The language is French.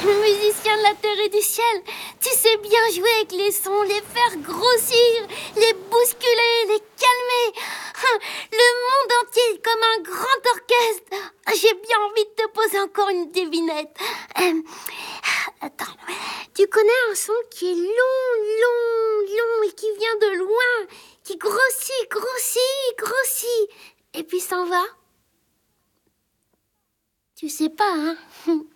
Musicien de la terre et du ciel, tu sais bien jouer avec les sons, les faire grossir, les bousculer, les calmer. Le monde entier comme un grand orchestre. J'ai bien envie de te poser encore une devinette. Attends, tu connais un son qui est long et qui vient de loin, qui grossit, et puis s'en va? Tu sais pas, hein?